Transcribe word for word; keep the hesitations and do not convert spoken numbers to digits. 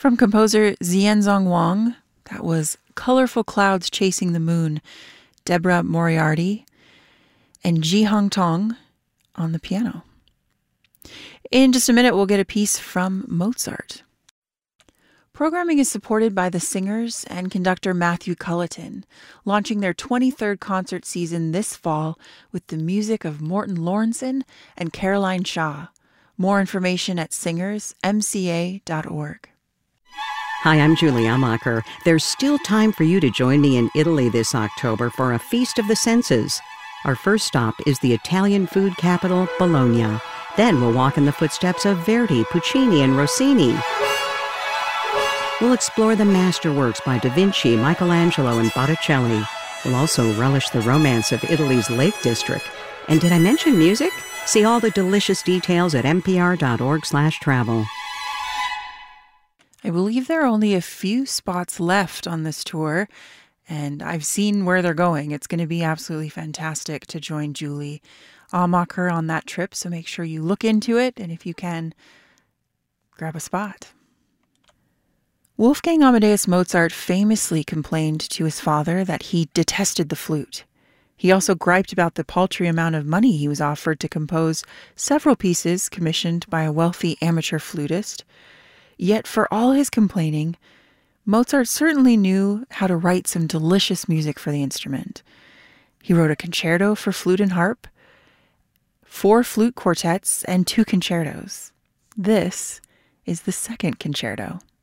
From composer Xianzong Wang, that was Colorful Clouds Chasing the Moon, Deborah Moriarty, and Ji Hong Tong on the piano. In just a minute, we'll get a piece from Mozart. Programming is supported by the singers and conductor Matthew Culleton, launching their twenty-third concert season this fall with the music of Morton Lawrenson and Caroline Shaw. More information at singers m c a dot org. Hi, I'm Julie Amacher. There's still time for you to join me in Italy this October for a Feast of the Senses. Our first stop is the Italian food capital, Bologna. Then we'll walk in the footsteps of Verdi, Puccini, and Rossini. We'll explore the masterworks by Da Vinci, Michelangelo, and Botticelli. We'll also relish the romance of Italy's Lake District. And did I mention music? See all the delicious details at n p r dot org slash travel. I believe there are only a few spots left on this tour, and I've seen where they're going. It's going to be absolutely fantastic to join Julie Amacher on that trip, so make sure you look into it, and if you can, grab a spot. Wolfgang Amadeus Mozart famously complained to his father that he detested the flute. He also griped about the paltry amount of money he was offered to compose several pieces commissioned by a wealthy amateur flutist. Yet for all his complaining, Mozart certainly knew how to write some delicious music for the instrument. He wrote a concerto for flute and harp, four flute quartets, and two concertos. This is the second concerto.